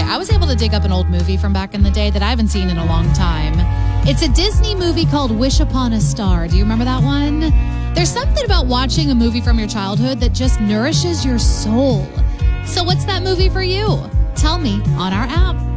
I was able to dig up an old movie from back in the day that I haven't seen in a long time. It's a Disney movie called Wish Upon a Star. Do you remember that one? There's something about watching a movie from your childhood that just nourishes your soul. So what's that movie for you? Tell me on our app.